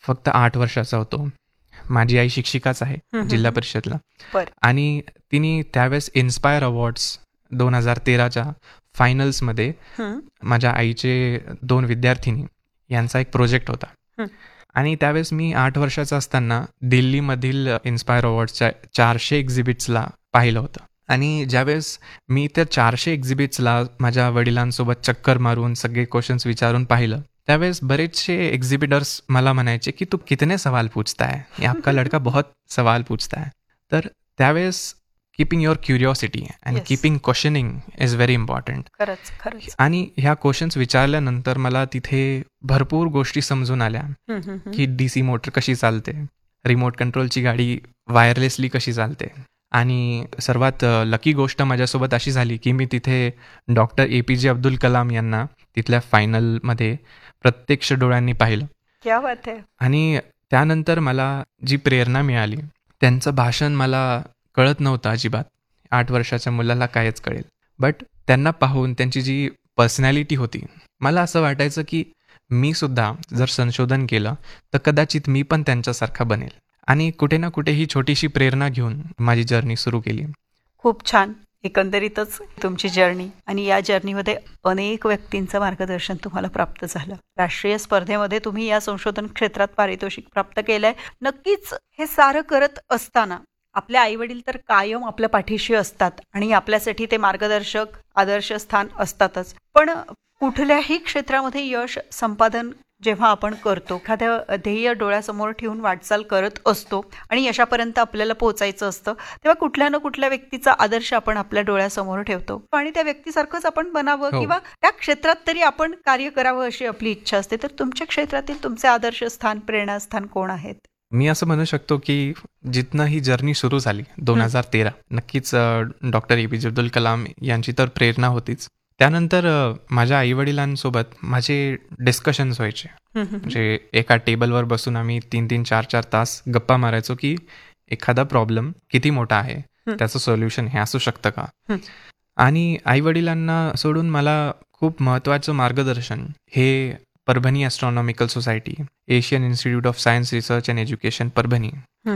फक्त 8 वर्षाचा होतो. माझी आई शिक्षिकाच आहे जिल्हा परिषदला. बरं. आणि तिने त्यावेळेस इन्स्पायर अवॉर्ड्स 2013च्या फायनल्समध्ये माझ्या आईचे 2 विद्यार्थिनी यांचा एक प्रोजेक्ट होता. आणि त्यावेळेस मी 8 वर्षाचा असताना दिल्लीमधील इन्स्पायर अवॉर्ड्सच्या 400 एक्झिबिट्सला पाहिलं होतं. आणि ज्यावेळेस मी त्या 400 एक्झिबिट्सला माझ्या वडिलांसोबत चक्कर मारून सगळे क्वेश्चन्स विचारून पाहिलं, त्यावेळेस बरेचसे एक्झिबिटर्स मला म्हणायचे की तू कितने सवाल पूछता है, ये आपका लड़का बहुत सवाल पूछता है. तर त्यावेळेस keeping your curiosity and keeping questioning is very important. खरंच. आणि ह्या क्वेश्चन्स विचारल्यानंतर मला तिथे भरपूर गोष्टी समजून आल्या की DC मोटर कशी चालते, रिमोट कंट्रोलची गाडी वायरलेसली कशी चालते. आणि सर्वात लकी गोष्ट माझ्यासोबत अशी झाली की मी तिथे डॉक्टर APJ अब्दुल कलाम यांना तिथल्या फायनलमध्ये प्रत्यक्ष डोळ्यांनी पाहिलं. क्या बात आहे. आणि त्यानंतर मला जी प्रेरणा मिळाली, त्यांचं भाषण मला कळत नव्हतं अजिबात. 8 वर्षाच्या मुलाला कायच कळेल. बट त्यांना पाहून त्यांची जी पर्सनॅलिटी होती, मला असं वाटायचं की मी सुद्धा जर संशोधन केलं तर कदाचित मी पण त्यांच्यासारखा बनेल. आणि कुठे ना कुठे ही छोटीशी प्रेरणा घेऊन माझी जर्नी सुरू केली. खूप छान. एकंदरीतच तुमची जर्नी आणि या जर्नीमध्ये अनेक व्यक्तींचं मार्गदर्शन तुम्हाला प्राप्त झालं. राष्ट्रीय स्पर्धेमध्ये तुम्ही या संशोधन क्षेत्रात पारितोषिक प्राप्त केलंय. नक्कीच हे सारं करत असताना आपले आईवडील तर कायम आपल्या पाठीशी असतात आणि आपल्यासाठी ते मार्गदर्शक आदर्श स्थान असतातच. पण कुठल्याही क्षेत्रामध्ये यश संपादन जेव्हा आपण करतो, एखाद्या ध्येय डोळ्यासमोर ठेवून वाटचाल करत असतो आणि यशापर्यंत आपल्याला पोहोचायचं असतं, तेव्हा कुठल्या ना कुठल्या व्यक्तीचा आदर्श आपण आपल्या डोळ्यासमोर ठेवतो आणि त्या व्यक्तीसारखंच आपण बनावं किंवा त्या क्षेत्रात तरी आपण कार्य करावं अशी आपली इच्छा असते. तर तुमच्या क्षेत्रातील तुमचे आदर्श स्थान, प्रेरणास्थान कोण आहेत? मी असं म्हणू शकतो की जिथनं ही जर्नी सुरू झाली 2013, नक्कीच डॉक्टर APJ अब्दुल कलाम यांची तर प्रेरणा होतीच. त्यानंतर माझ्या आईवडिलांसोबत माझे डिस्कशन्स व्हायचे. म्हणजे एका टेबलवर बसून आम्ही 3-3, 4-4 तास गप्पा मारायचो की एखादा प्रॉब्लेम किती मोठा आहे, त्याचं सोल्युशन हे असू शकतं का. आणि आईवडिलांना सोडून मला खूप महत्त्वाचं मार्गदर्शन हे Parbhani astronomical society, Asian institute of science research and education Parbhani,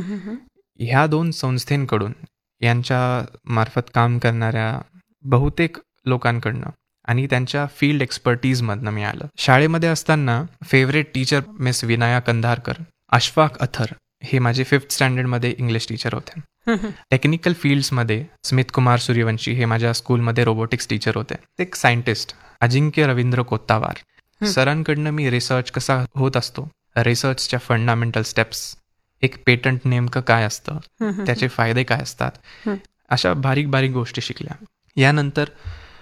ह्या 2 संस्थेकडून, यांच्या मार्फत काम करणाऱ्या बहुतेक लोकांकडनं आणि त्यांच्या फील्ड एक्सपर्टीजमधनं मिळालं. शाळेमध्ये असताना favourite teacher miss Vinaya कंधारकर, Ashfaq Ather हे माझे 5th स्टँडर्डमध्ये इंग्लिश टीचर होते. टेक्निकल फील्ड्समध्ये स्मित कुमार सूर्यवंशी हे माझ्या स्कूलमध्ये रोबोटिक्स टीचर होते. एक सायंटिस्ट अजिंक्य रवींद्र कोत्तावार, सरांकडनं मी रिसर्च कसा होत असतो, रिसर्चच्या फंडामेंटल स्टेप्स, एक पेटंट नेमकं काय असतं, त्याचे फायदे काय असतात, अशा बारीक बारीक गोष्टी शिकल्या. यानंतर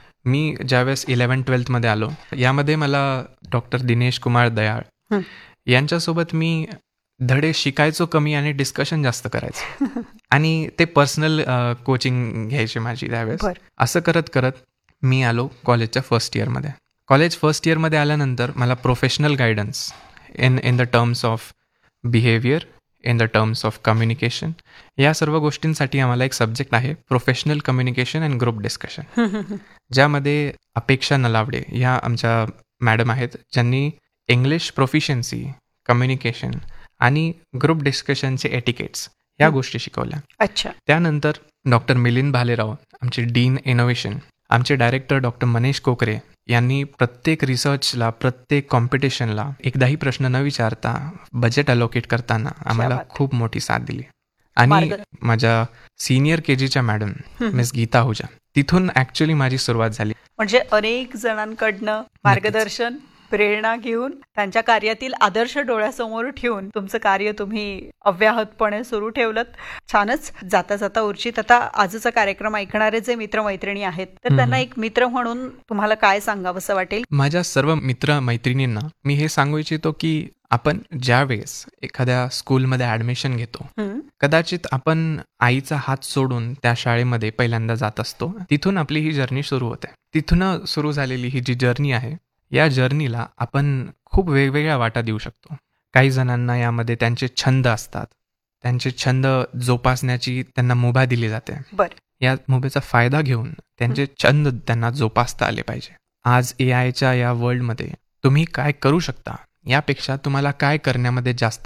मी ज्यावेळेस 11th-12th आलो, यामध्ये मला डॉक्टर दिनेश कुमार दयाळ यांच्यासोबत मी धडे शिकायचो कमी आणि डिस्कशन जास्त करायचो. आणि ते पर्सनल कोचिंग घ्यायची माझी त्यावेळेस. असं करत करत मी आलो कॉलेजच्या फर्स्ट इयरमध्ये. कॉलेज फर्स्ट इयरमध्ये आल्यानंतर मला professional guidance in the terms of behaviour, in the terms of communication, या सर्व गोष्टींसाठी आम्हाला एक सब्जेक्ट आहे professional communication and group discussion, ज्यामध्ये अपेक्षा नलावडे ह्या आमच्या मॅडम आहेत, ज्यांनी इंग्लिश प्रोफिशियन्सी, कम्युनिकेशन आणि ग्रुप डिस्कशनचे एटिकेट्स ह्या गोष्टी शिकवल्या. अच्छा. त्यानंतर डॉक्टर मिलिंद भालेराव, आमचे डीन इनोव्हेशन, आमचे डायरेक्टर डॉक्टर मनीष कोकरे यांनी प्रत्येक रिसर्चला, प्रत्येक कॉम्पिटिशनला एकदाही प्रश्न न विचारता बजेट अलोकेट करताना आम्हाला खूप मोठी साथ दिली. आणि माझ्या सिनियर KGच्या मॅडम मिस गीता हुजा, तिथून ऍक्च्युली माझी सुरुवात झाली. म्हणजे अनेक जणांकडनं मार्गदर्शन, प्रेरणा घेऊन त्यांच्या कार्यातील आदर्श डोळ्यासमोर ठेवून तुमचं कार्य तुम्ही अव्याहतपणे सुरू ठेवलं. छानच. जाता जाता उर्चित, आता आजचा कार्यक्रम ऐकणारे जे मित्रमैत्रिणी आहेत, तर त्यांना एक मित्र म्हणून तुम्हाला काय सांगावंसं वाटेल? माझ्या सर्व मित्र मैत्रिणींना मी हे सांगू इच्छितो की आपण ज्या वेळेस एखाद्या स्कूलमध्ये ऍडमिशन घेतो, कदाचित आपण आईचा हात सोडून त्या शाळेमध्ये पहिल्यांदा जात असतो. तिथून आपली ही जर्नी सुरू होते. तिथून सुरू झालेली ही जी जर्नी आहे, या जर्नीला आपण खूप वेगवेगळ्या वाटा देऊ शकतो. काही जणांना यामध्ये त्यांचे छंद असतात, त्यांचे छंद जोपासण्याची त्यांना मुभा दिली जाते. या मुभेचा फायदा घेऊन त्यांचे छंद त्यांना जोपासता आले पाहिजे. आज AIच्या या वर्ल्डमध्ये तुम्ही काय करू शकता यापेक्षा तुम्हाला काय करण्यामध्ये जास्त